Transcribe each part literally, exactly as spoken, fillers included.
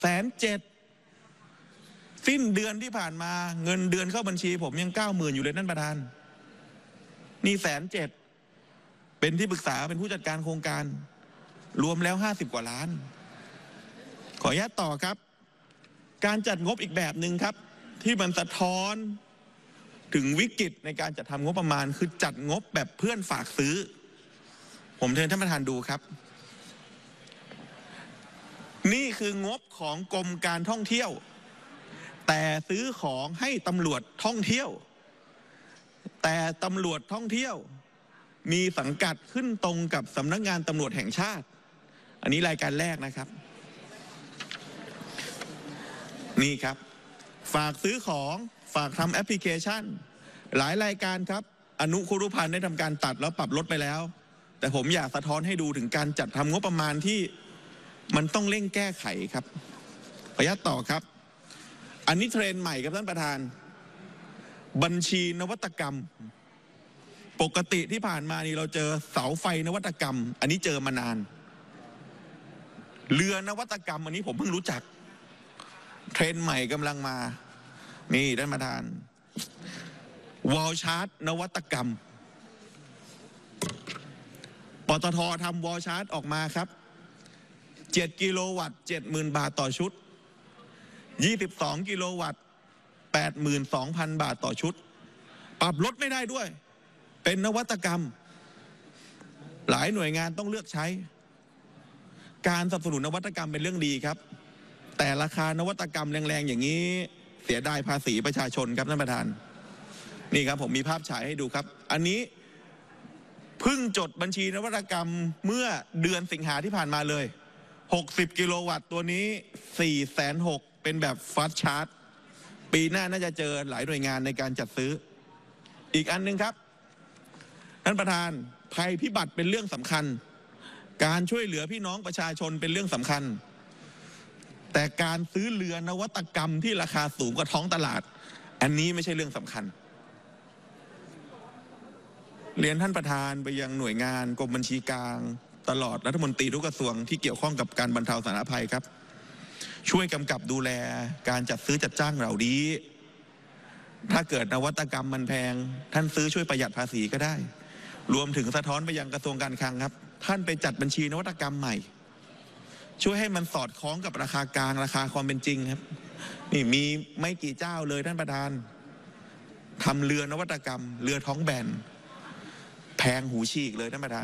แสนเจ็ดสิ้นเดือนที่ผ่านมาเงินเดือนเข้าบัญชีผมยังเก้าหมื่นอยู่เลยท่านประธานนี่แสนเจ็ดเป็นที่ปรึกษาเป็นผู้จัดการโครงการรวมแล้วห้าสิบกว่าล้านขออนุญาตต่อครับการจัดงบอีกแบบหนึ่งครับที่มันสะท้อนถึงวิกฤตในการจัดทำงบประมาณคือจัดงบแบบเพื่อนฝากซื้อผมเชิญท่านประธานดูครับนี่คืองบของกรมการท่องเที่ยวแต่ซื้อของให้ตำรวจท่องเที่ยวแต่ตำรวจท่องเที่ยวมีสังกัดขึ้นตรงกับสำนักงานตำรวจแห่งชาติอันนี้รายการแรกนะครับนี่ครับฝากซื้อของฝากทำแอปพลิเคชันหลายรายการครับอนุครุพันธ์ได้ทำการตัดแล้วปรับลดไปแล้วแต่ผมอยากสะท้อนให้ดูถึงการจัดทำงบประมาณที่มันต้องเร่งแก้ไขครับขออนุญาตต่อครับอันนี้เทรนด์ใหม่ครับท่านประธานบัญชีนวัตกรรมปกติที่ผ่านมานี่เราเจอเสาไฟนวัตกรรมอันนี้เจอมานานเรือนวัตกรรมอันนี้ผมเพิ่งรู้จักเทรนด์ใหม่กำลังมานี่ท่านประธานวอลชาร์ตนวัตกรรมปตท.ทำวอลชาร์ตออกมาครับเจ็ดกิโลวัตต์ เจ็ดหมื่น บาทต่อชุดยี่สิบสองกิโลวัตต์ แปดหมื่นสองพัน บาทต่อชุดปรับลดไม่ได้ด้วยเป็นนวัตกรรมหลายหน่วยงานต้องเลือกใช้การสนับสนุนนวัตกรรมเป็นเรื่องดีครับแต่ราคานวัตกรรมแรงๆอย่างนี้เสียดายภาษีประชาชนครับท่านประธานนี่ครับผมมีภาพฉายให้ดูครับอันนี้เพิ่งจดบัญชีนวัตกรรมเมื่อเดือนสิงหาที่ผ่านมาเลยหกสิบกิโลวัตต์ตัวนี้ สี่แสนหกหมื่น เป็นแบบฟาสต์ชาร์จปีหน้าน่าจะเจอหลายหน่วยงานในการจัดซื้ออีกอันนึงครับท่านประธานภัยพิบัติเป็นเรื่องสำคัญการช่วยเหลือพี่น้องประชาชนเป็นเรื่องสำคัญแต่การซื้อเรือนวัตกรรมที่ราคาสูงกว่าท้องตลาดอันนี้ไม่ใช่เรื่องสำคัญเรียนท่านประธานไปยังหน่วยงานกรมบัญชีกลางตลอดรัฐมนตรีทุกกระทรวงที่เกี่ยวข้องกับการบรรเทาสาธารณภัยครับช่วยกำกับดูแลการจัดซื้อจัดจ้างเหล่านี้ถ้าเกิดนวัตกรรมมันแพงท่านซื้อช่วยประหยัดภาษีก็ได้รวมถึงสะท้อนไปยังกระทรวงการคลังครับท่านไปจัดบัญชีนวัตกรรมใหม่ช่วยให้มันสอดคล้องกับราคากลางราคาความเป็นจริงครับนี่มีไม่กี่เจ้าเลยท่านประธานทำเรือนวัตกรรมเรือท้องแบนแพงหูฉีกเลยท่านประธาน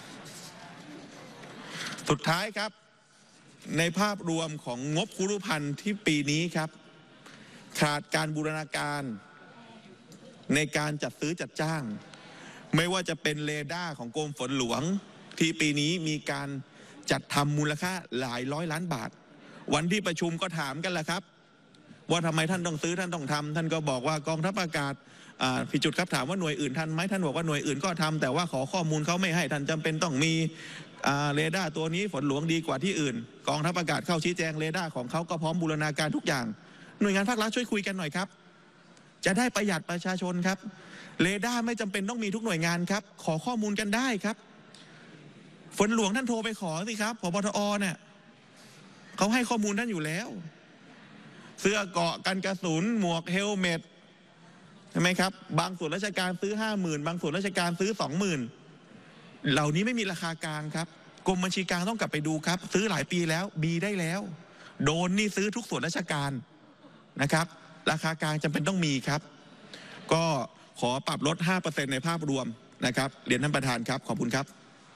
สุดท้ายครับในภาพรวมของงบครุภัณฑ์ที่ปีนี้ครับขาดการบูรณาการในการจัดซื้อจัดจ้างไม่ว่าจะเป็นเรดาร์ของกรมฝนหลวงที่ปีนี้มีการจัดทำมูลค่าหลายร้อยล้านบาทวันที่ประชุมก็ถามกันแหละครับว่าทำไมท่านต้องซื้อท่านต้องทำท่านก็บอกว่ากองทัพอากาศผิดจุดครับถามว่าหน่วยอื่นทันไหมท่านบอกว่าหน่วยอื่นก็ทำแต่ว่าขอข้อมูลเขาไม่ให้ท่านจำเป็นต้องมีเรดาร์ตัวนี้ฝนหลวงดีกว่าที่อื่นกองทัพอากาศเข้าชี้แจงเรดาร์ของเขาก็พร้อมบูรณาการทุกอย่างหน่วยงานภาครัฐช่วยคุยกันหน่อยครับจะได้ประหยัดประชาชนครับเรดาร์ไม่จำเป็นต้องมีทุกหน่วยงานครับขอข้อมูลกันได้ครับฝนหลวงท่านโทรไปขอสิครับผบทอเนี่ยเขาให้ข้อมูลท่านอยู่แล้วเสื้อเกราะกันกระสุนหมวกเฮลเมตใช่ไหมครับบางส่วนราชการซื้อห้าหมื่นบางส่วนราชการซื้อสองหมื่นเหล่านี้ไม่มีราคากลางครับกรมบัญชีกลางต้องกลับไปดูครับซื้อหลายปีแล้วบีได้แล้วโดนนี่ซื้อทุกส่วนราชการนะครับราคากลางจำเป็นต้องมีครับก็ขอปรับลด ห้าเปอร์เซ็นต์ ในภาพรวมนะครับเรียนท่านประธานครับขอบคุณครับ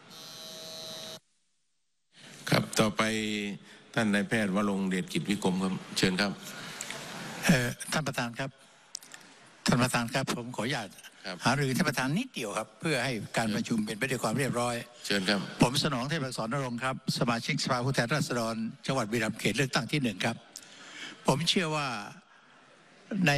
ครับต่อไปท่านนายแพทย์วรงค์เดชกิจวิกรมครับเชิญครับท่านประธานครับท่านประธานครับผมขออนุญาตหารือท่านประธานนิดเดียวครับเพื่อให้การประชุมเป็นไปด้วยความเรียบร้อยเชิญครับผมสนองเทพอักษรนรงค์ครับสมาชิกสภาผู้แทนราษฎรจังหวัดบุรีรัมย์เขตเลือกตั้งที่หนึ่งครับผมเชื่อว่าใน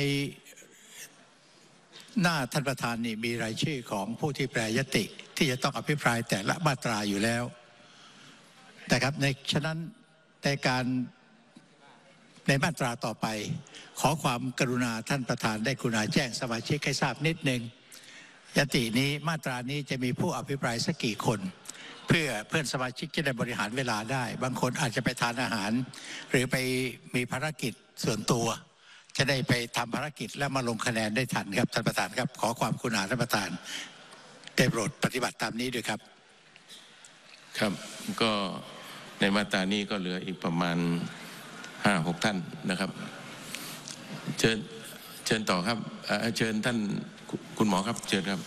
หน้าท่านประธานนี่มีรายชื่อของผู้ที่แปรยติที่จะต้องอภิปรายแต่ละมาตราอยู่แล้วแต่ครับในฉะนั้นในการในมาตราต่อไปขอความกรุณาท่านประธานได้กรุณาแจ้งสมาชิกให้ทราบนิดนึงยตินี้มาตรานี้จะมีผู้อภิปรายสักกี่คนเพื่อเพื่อนสมาชิกจะได้บริหารเวลาได้บางคนอาจจะไปทานอาหารหรือไปมีภารกิจส่วนตัวจะได้ไปทำภารกิจแล้วมาลงคะแนนได้ทันครับท่านประธานครับขอความกรุณาท่านประธานได้โปรดปฏิบัติตามนี้ด้วยครับครับก็ในมาตรานี้ก็เหลืออีกประมาณห้าหกท่านนะครับเชิญเชิญต่อครับเชิญท่านคุณหมอครับเชิญครับ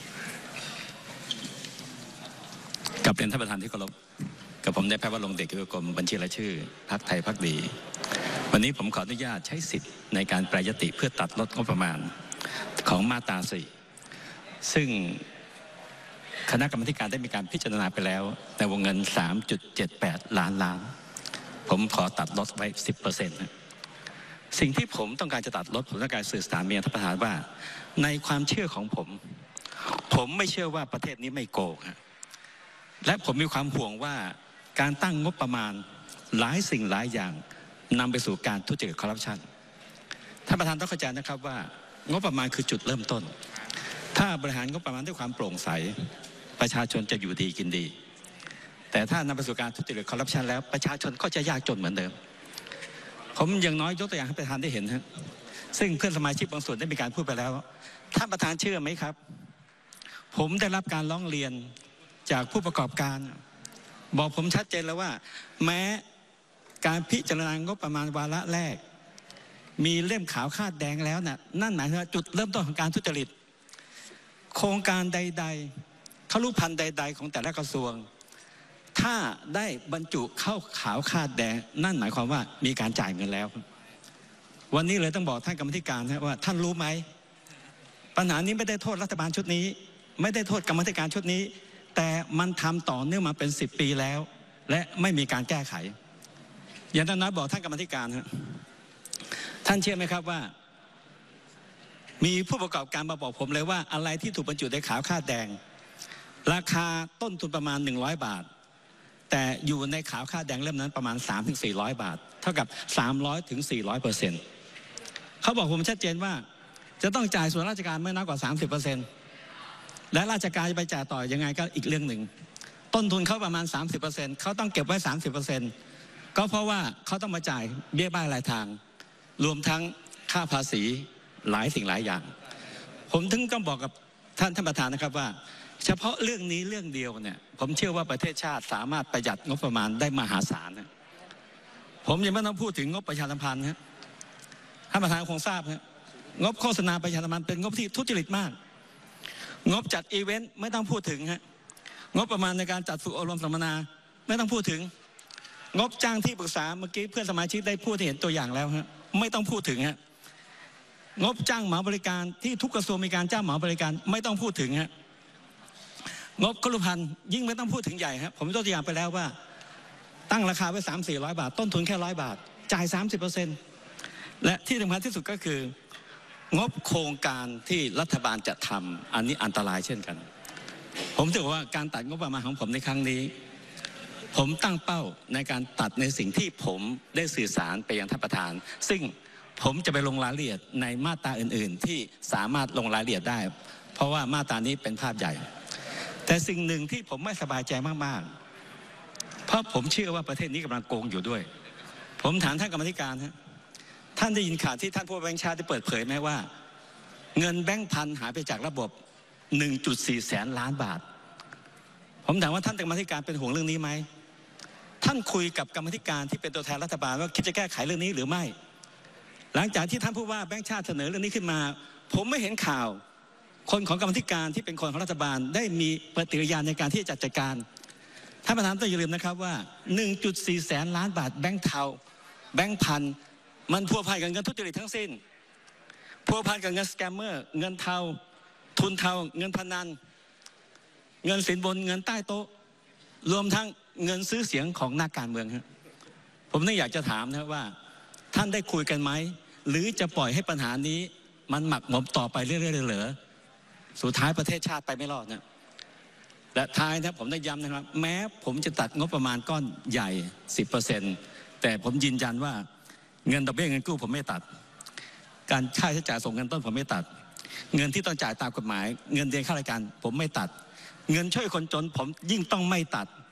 กับเรียนท่านประธานที่เคารพกับผมนายแพทย์วรงค์เดชกิจวิกรมบัญชีรายชื่อพรรคไทยพรรคดีวันนี้ผมขออนุญาตใช้สิทธิ์ในการแปรยติเพื่อตัดลดงบประมาณของมาตราสี่ซึ่งคณะกรรมการได้มีการพิจารณาไปแล้วในวงเงิน สามจุดเจ็ดแปด ล้านล้านผมขอตัดลดไว้ สิบเปอร์เซ็นต์ นะสิ่งที่ผมต้องการจะตัดลดผมต้องการสื่อสารเมียท่านประธานว่าในความเชื่อของผมผมไม่เชื่อว่าประเทศนี้ไม่โกงและผมมีความห่วงว่าการตั้งงบประมาณหลายสิ่งหลายอย่างนำไปสู่การทุจริตคอร์รัปชันท่านประธานต้องเข้าใจนะครับว่างบประมาณคือจุดเริ่มต้นถ้าบริหารงบประมาณด้วยความโปร่งใสประชาชนจะอยู่ดีกินดีแต่ถ้านำไปสู่การทุจริตคอร์รัปชันแล้วประชาชนก็จะยากจนเหมือนเดิมผมอย่างน้อยยกตัวอย่างให้ประธานได้เห็นฮะซึ่งเพื่อนสมาชิกบางส่วนได้มีการพูดไปแล้วท่านประธานเชื่อไหมครับผมได้รับการร้องเรียนจากผู้ประกอบการบอกผมชัดเจนแล้วว่าแม้การพิจารณางบประมาณวาระแรกมีเล่มขาวคาดแดงแล้วน่ะนั่นหมายถึงจุดเริ่มต้นของการทุจริตโครงการใดๆครุพันธ์ใดๆของแต่ละกระทรวงถ้าได้บรรจุเข้าขาวคาดแดงนั่นหมายความว่ามีการจ่ายเงินแล้ววันนี้เลยต้องบอกท่านกรรมธิการนะว่าท่านรู้ไหมปัญหานี้ไม่ได้โทษรัฐบาลชุดนี้ไม่ได้โทษกรรมธิการชุดนี้แต่มันทำต่อเนื่องมาเป็นสิบปีแล้วและไม่มีการแก้ไขอย่างนั้นนะบอกท่านกรรมธิการฮะท่านเชื่อไหมครับว่ามีผู้ประกอบการมาบอกผมเลยว่าอะไรที่ถูกบรรจุในขาวคาดแดงราคาต้นทุนประมาณหนึ่งร้อยบาทแต่อยู่ในขาวคาดแดงเล่มนั้นประมาณ สามถึงสี่ร้อย บาทเท่ากับ สามร้อยถึงสี่ร้อยเปอร์เซ็นต์ เขาบอกผมชัดเจนว่าจะต้องจ่ายส่วนราชการไม่น้อยกว่า สามสิบเปอร์เซ็นต์ และราชการจะไปจ่ายต่อยังไงก็อีกเรื่องหนึ่งต้นทุนเขาประมาณ สามสิบเปอร์เซ็นต์ เขาต้องเก็บไว้ สามสิบเปอร์เซ็นต์ ก็เพราะว่าเขาต้องมาจ่ายเบี้ยบ้ายรายทางรวมทั้งค่าภาษีหลายสิ่งหลายอย่างผมถึงต้องบอกกับท่านท่านประธานนะครับว่าเฉพาะเรื่องนี้เรื่องเดียวเนี่ยผมเชื่อว่าประเทศชาติสามารถประหยัดงบประมาณได้มหาศาลนะผมยังไม่ต้องพูดถึงงบประชาสัมพันธ์นะท่านประธานคงทราบนะงบโฆษณาประชาสัมพันธ์เป็นงบที่ทุจริตมากงบจัดอีเวนต์ไม่ต้องพูดถึงฮะงบประมาณในการจัดฝึกอบรมสัมมนาไม่ต้องพูดถึงงบจ้างที่ปรึกษาเมื่อกี้เพื่อนสมาชิกได้พูดเห็นตัวอย่างแล้วฮะไม่ต้องพูดถึงฮะงบจ้างเหมาบริการที่ทุกกระทรวงมีการจ้างเหมาบริการไม่ต้องพูดถึงฮะงบครุพันธ์ยิ่งไม่ต้องพูดถึงใหญ่ครับผมยกตัวอย่างไปแล้วว่าตั้งราคาไว้สามสี่ร้อยบาทต้นทุนแค่ร้อยบาทจ่ายสามสิบเปอร์เซ็นต์และที่สำคัญที่สุดก็คืองบโครงการที่รัฐบาลจะทำอันนี้อันตรายเช่นกันผมถือว่าการตัดงบประมาณของผมในครั้งนี้ผมตั้งเป้าในการตัดในสิ่งที่ผมได้สื่อสารไปยังท่านประธานซึ่งผมจะไปลงรายละเอียดในมาตราอื่นๆที่สามารถลงรายละเอียดได้เพราะว่ามาตรานี้เป็นภาพใหญ่แต่สิ่งหนึ่งที่ผมไม่สบายใจมากๆเพราะผมเชื่อว่าประเทศนี้กำลังโกงอยู่ด้วยผมถามท่านกรรมธิการฮะท่านได้ยินข่าวที่ท่านผู้ว่าแบงค์ชาติได้เปิดเผยไหมว่าเงินแบงค์พันหายไปจากระบบ หนึ่งจุดสี่ แสนล้านบาทผมถามว่าท่านกรรมธิการเป็นห่วงเรื่องนี้ไหมท่านคุยกับกรรมธิการที่เป็นตัวแทนรัฐบาลว่าคิดจะแก้ไขเรื่องนี้หรือไม่หลังจากที่ท่านผู้ว่าแบงค์ชาติเสนอเรื่องนี้ขึ้นมาผมไม่เห็นข่าวคนของกรรมธิการที่เป็นคนของรัฐบาลได้มีปฏิกิริยาในการที่จะจัดการท่านประธานต้องอย่าลืมนะครับว่า หนึ่งจุดสี่ แสนล้านบาทแบงค์เทาแบงค์พันมันพัวพันกับเงินทุจริตทั้งสิ้นพัวพันกับเงินสแกมเมอร์เงินเทาทุนเทาเงินพนันเงินสินบนเงินใต้โต๊ะรวมทั้งเงินซื้อเสียงของนักการเมืองครับผมนี่อยากจะถามนะว่าท่านได้คุยกันไหมหรือจะปล่อยให้ปัญหานี้มันหมักหมมต่อไปเรื่อยๆเหรอสุดท้ายประเทศชาติไปไม่รอดนะและท้ายนะผมได้ย้ำนะครับแม้ผมจะตัดงบประมาณก้อนใหญ่ สิบเปอร์เซ็นต์ แต่ผมยืนยันว่าเงินดอกเบี้ยเงินกู้ผมไม่ตัดการค่าใช้จ่ายส่งเงินต้นผมไม่ตัดเงินที่ต้องจ่ายตามกฎหมายเงินเดือนข้าราชการผมไม่ตัดเงินช่วยคนจนผมยิ่งต้องไม่ตัด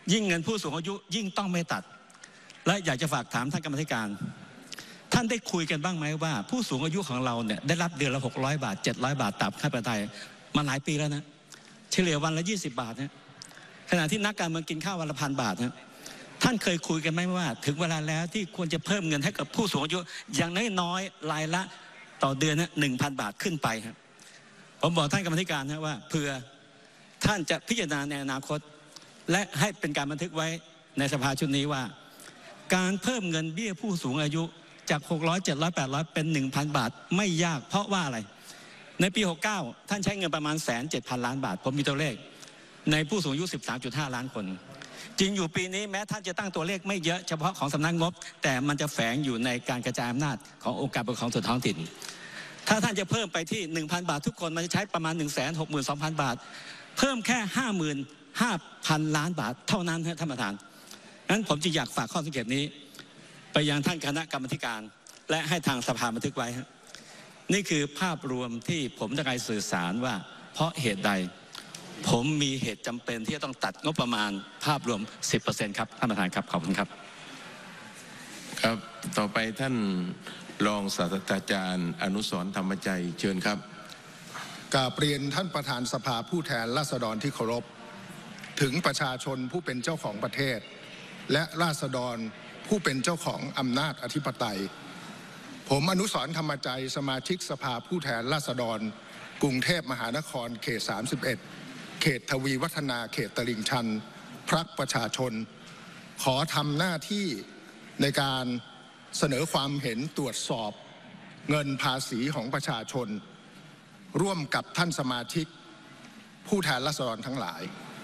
ยิ่งเงินผู้สูงอายุยิ่งต้องไม่ตัดและอยากจะฝากถามท่านกรรมธิการท่านได้คุยกันบ้างไหมว่าผู้สูงอายุของเราเนี่ยได้รับเดือนละหกร้อยบาทเจ็ดร้อยบาทตามค่าประกันมาหลายปีแล้วนะเฉลี่ยวันละยี่สิบบาทนะขณะที่นักการเมืองกินข้าววันละพันบาทนะท่านเคยคุยกันไหมว่าถึงเวลาแล้วที่ควรจะเพิ่มเงินให้กับผู้สูงอายุอย่างน้อยๆรายละต่อเดือนนะหนึ่งพันบาทขึ้นไปครับผมบอกท่านกรรมธิการนะว่าเผื่อท่านจะพิจารณาในอนาคตและให้เป็นการบันทึกไว้ในสภาชุดนี้ว่าการเพิ่มเงินเบี้ยผู้สูงอายุจากหกร้อย เจ็ดร้อย แปดร้อยเป็น หนึ่งพัน บาทไม่ยากเพราะว่าอะไรในปีหกเก้าท่านใช้เงินประมาณ หนึ่งแสนเจ็ดพัน ล้านบาทผมมีตัวเลขในผู้สูงอายุ สิบสามจุดห้า ล้านคนจริงอยู่ปีนี้แม้ท่านจะตั้งตัวเลขไม่เยอะเฉพาะของสำนักงบแต่มันจะแฝงอยู่ในการกระจายอำนาจขององค์การปกครองส่วนท้องถิ่นถ้าท่านจะเพิ่มไปที่ หนึ่งพัน บาททุกคนมันจะใช้ประมาณ หนึ่งแสนหกหมื่นสองพัน บาทเพิ่มแค่ ห้าหมื่นห้าพัน ล้านบาทเท่านั้นท่านประธานงั้นผมจึงอยากฝากข้อสังเกตนี้ไปยังท่านคณะกรรมการและให้ทางสภาบันทึกไว้นี่คือภาพรวมที่ผมจะการสื่อสารว่าเพราะเหตุใดผมมีเหตุจำเป็นที่จะต้องตัดงบประมาณภาพรวม สิบเปอร์เซ็นต์ ครับท่านประธานครับขอบคุณครับครับต่อไปท่านรองศาสตราจารย์อนุสรณ์ธรรมใจเชิญครับกราบเรียนท่านประธานสภาผู้แทนราษฎรที่เคารพถึงประชาชนผู้เป็นเจ้าของประเทศและราษฎรผู้เป็นเจ้าของอำนาจอธิปไตยผมอนุสรณ์ธรรมใจสมาชิกสภาผู้แทนราษฎรกรุงเทพมหานครเขตสามสิบเอ็ดเขตทวีวัฒนาเขตตลิ่งชันพรรคประชาชนขอทำหน้าที่ในการเสนอความเห็นตรวจสอบเงินภาษีของประชาชนร่วมกับท่านสมาชิกผู้แทนราษฎรทั้งหลา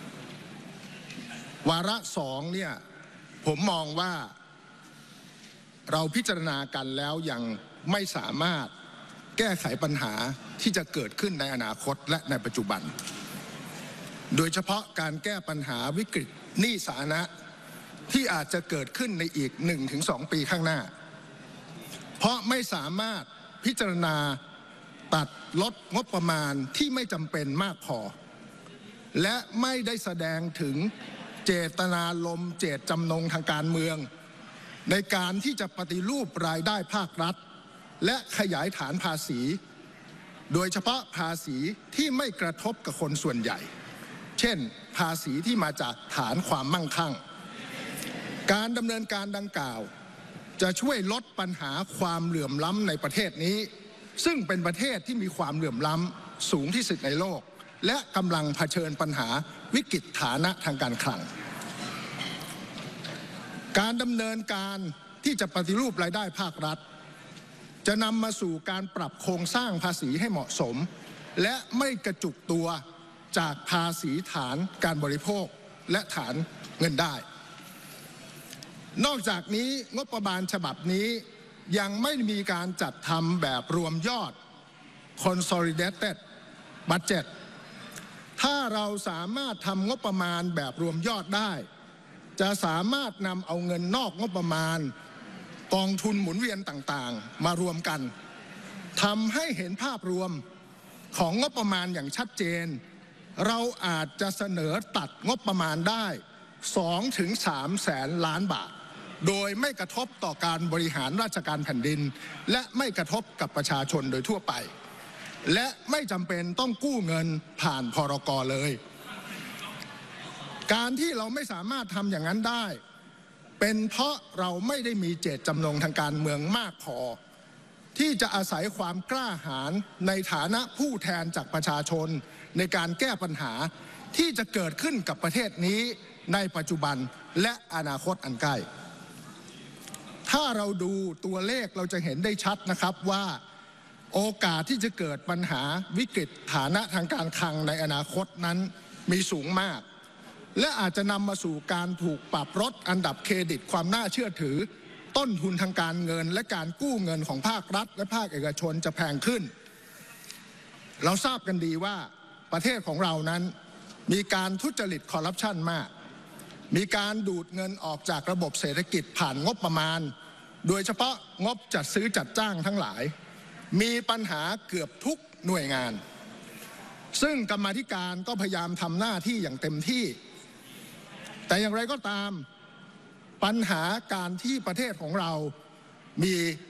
ยวาระสองเนี่ยผมมองว่าเราพิจารณากันแล้วยังไม่สามารถแก้ไขปัญหาที่จะเกิดขึ้นในอนาคตและในปัจจุบันโดยเฉพาะการแก้ปัญหาวิกฤตหนี้สาธารณะที่อาจจะเกิดขึ้นในอีก หนึ่งถึงสอง ปีข้างหน้าเพราะไม่สามารถพิจารณาตัดลดงบประมาณที่ไม่จำเป็นมากพอและไม่ได้แสดงถึงเจตนารมณ์เจตจำนงทางการเมืองในการที่จะปฏิรูปรายได้ภาครัฐและขยายฐานภาษีโดยเฉพาะภาษีที่ไม่กระทบกับคนส่วนใหญ่เช่นภาษีที่มาจากฐานความมั่งคั่งการดำเนินการดังกล่าวจะช่วยลดปัญหาความเหลื่อมล้ำในประเทศนี้ซึ่งเป็นประเทศที่มีความเหลื่อมล้ำสูงที่สุดในโลกและกำลังเผชิญปัญหาวิกฤตฐานะทางการคลังการดำเนินการที่จะปฏิรูปรายได้ภาครัฐจะนำมาสู่การปรับโครงสร้างภาษีให้เหมาะสมและไม่กระจุกตัวจากภาษีฐานการบริโภคและฐานเงินได้นอกจากนี้งบประมาณฉบับนี้ยังไม่มีการจัดทำแบบรวมยอด consolidated budget ถ้าเราสามารถทำงบประมาณแบบรวมยอดได้จะสามารถนำเอาเงินนอกงบประมาณกองทุนหมุนเวียนต่างๆมารวมกันทำให้เห็นภาพรวมของงบประมาณอย่างชัดเจนเราอาจจะเสนอตัดงบประมาณได้ สองถึงสาม แสนล้านบาทโดยไม่กระทบต่อการบริหารราชการแผ่นดินและไม่กระทบกับประชาชนโดยทั่วไปและไม่จำเป็นต้องกู้เงินผ่านพรก.เลยการที่เราไม่สามารถทำอย่างนั้นได้เป็นเพราะเราไม่ได้มีเจตจำนงทางการเมืองมากพอที่จะอาศัยความกล้าหาญในฐานะผู้แทนจากประชาชนในการแก้ปัญหาที่จะเกิดขึ้นกับประเทศนี้ในปัจจุบันและอนาคตอันใกล้ถ้าเราดูตัวเลขเราจะเห็นได้ชัดนะครับว่าโอกาสที่จะเกิดปัญหาวิกฤตฐานะทางการคลังในอนาคตนั้นมีสูงมากและอาจจะนำมาสู่การถูกปรับลดอันดับเครดิตความน่าเชื่อถือต้นทุนทางการเงินและการกู้เงินของภาครัฐและภาคเอกชนจะแพงขึ้นเราทราบกันดีว่าประเทศของเรานั้นมีการทุจริตคอร์รัปชันมากมีการดูดเงินออกจากระบบเศรษฐกิจผ่านงบประมาณโดยเฉพาะงบจัดซื้อจัดจ้างทั้งหลายมีปัญหาเกือบทุกหน่วยงานซึ่งกรรมาธิการก็พยายามทำหน้าที่อย่างเต็มที่แต่อย่างไรก็ตามปัญหาการที่ประเทศของเรามี